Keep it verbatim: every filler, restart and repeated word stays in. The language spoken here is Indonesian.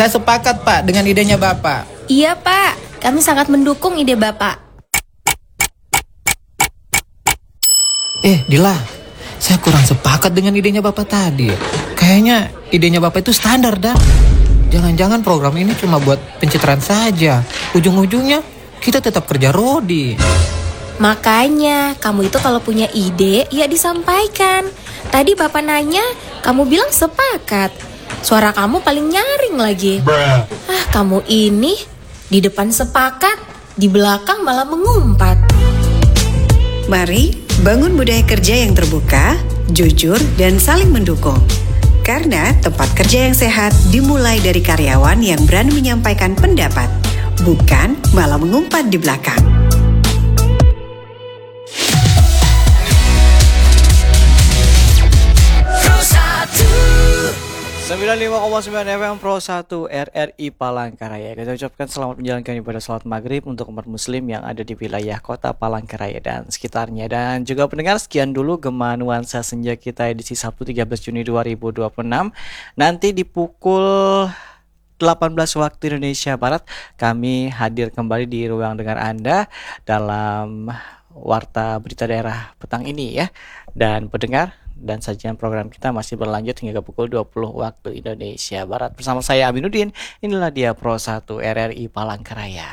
Saya sepakat, Pak, dengan idenya Bapak. Iya, Pak. Kami sangat mendukung ide Bapak. Eh, Dila, saya kurang sepakat dengan idenya Bapak tadi. Kayaknya idenya Bapak itu standar, dah. Jangan-jangan program ini cuma buat pencitraan saja. Ujung-ujungnya kita tetap kerja rodi. Makanya, kamu itu kalau punya ide, ya disampaikan. Tadi Bapak nanya, kamu bilang sepakat. Suara kamu paling nyaring lagi. Bruh. Ah, kamu ini di depan sepakat, di belakang malah mengumpat. Mari bangun budaya kerja yang terbuka, jujur, dan saling mendukung. Karena tempat kerja yang sehat dimulai dari karyawan yang berani menyampaikan pendapat, bukan malah mengumpat di belakang. sembilan puluh lima koma sembilan F M Pro satu R R I Palangkaraya. Kita ucapkan selamat menjalankan ibadah salat maghrib untuk umat muslim yang ada di wilayah kota Palangkaraya dan sekitarnya. Dan juga pendengar, sekian dulu Gema Nuansa Senja kita edisi Sabtu tiga belas Juni dua ribu dua puluh enam. Nanti di pukul delapan belas waktu Indonesia Barat kami hadir kembali di ruang dengar Anda dalam Warta Berita Daerah petang ini ya. Dan pendengar, dan sajian program kita masih berlanjut hingga pukul dua puluh waktu Indonesia Barat. Bersama saya Aminuddin, inilah dia Pro satu R R I Palangkaraya.